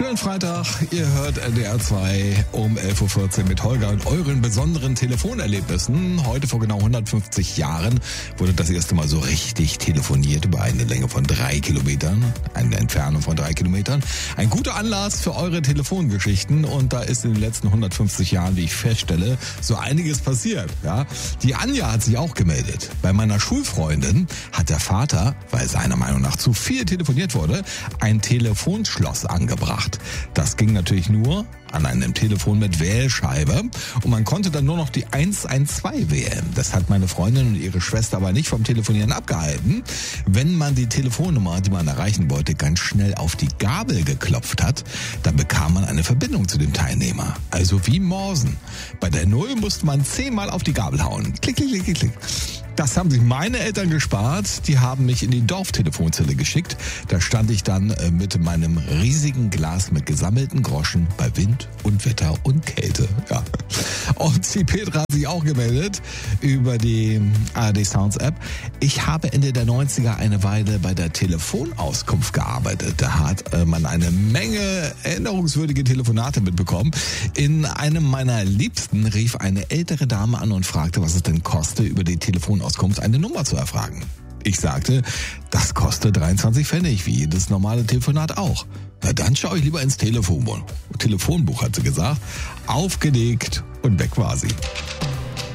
Schönen Freitag, ihr hört NDR 2 um 11.14 Uhr mit Holger und euren besonderen Telefonerlebnissen. Heute vor genau 150 Jahren wurde das erste Mal so richtig telefoniert über eine Länge von 3 Kilometern, eine Entfernung von 3 Kilometern. Ein guter Anlass für eure Telefongeschichten und da ist in den letzten 150 Jahren, wie ich feststelle, so einiges passiert. Ja? Die Anja hat sich auch gemeldet. Bei meiner Schulfreundin hat der Vater, weil seiner Meinung nach zu viel telefoniert wurde, ein Telefonschloss angebracht. Das ging natürlich nur an einem Telefon mit Wählscheibe und man konnte dann nur noch die 112 wählen. Das hat meine Freundin und ihre Schwester aber nicht vom Telefonieren abgehalten. Wenn man die Telefonnummer, die man erreichen wollte, ganz schnell auf die Gabel geklopft hat, dann bekam man eine Verbindung zu dem Teilnehmer. Also wie Morsen. Bei der 0 musste man 10-mal auf die Gabel hauen. Klick, klick, klick, klick. Das haben sich meine Eltern gespart. Die haben mich in die Dorftelefonzelle geschickt. Da stand ich dann mit meinem riesigen Glas mit gesammelten Groschen bei Wind und Wetter und Kälte. Ja. Und die Petra hat sich auch gemeldet über die ARD Sounds App. Ich habe Ende der 90er eine Weile bei der Telefonauskunft gearbeitet. Da hat man eine Menge erinnerungswürdige Telefonate mitbekommen. In einem meiner Liebsten rief eine ältere Dame an und fragte, was es denn koste, über die Telefonauskunft eine Nummer zu erfragen. Ich sagte, das kostet 23 Pfennig, wie jedes normale Telefonat auch. Na dann schaue ich lieber ins Telefonbuch, hat sie gesagt. Aufgelegt und weg war sie.